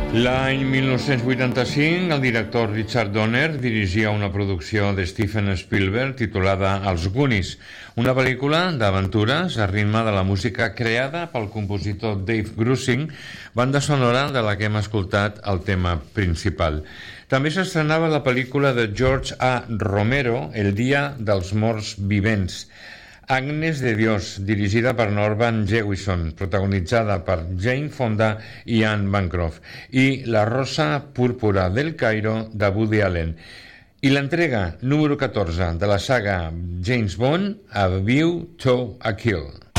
L'any 1985, el director Richard Donner dirigia una producció de Steven Spielberg titulada Els Goonies, una pel·lícula d'aventures a ritme de la música creada pel compositor Dave Grusin, banda sonora de la que hem escoltat el tema principal. També s'estrenava la pel·lícula de George A. Romero, El dia dels morts vivents, Agnes de Dios, dirigida per Norman Jewison, protagonitzada per Jane Fonda i Anne Bancroft, i La rosa púrpura del Cairo, de Woody Allen, i l'entrega número 14 de la saga James Bond, A View to a Kill.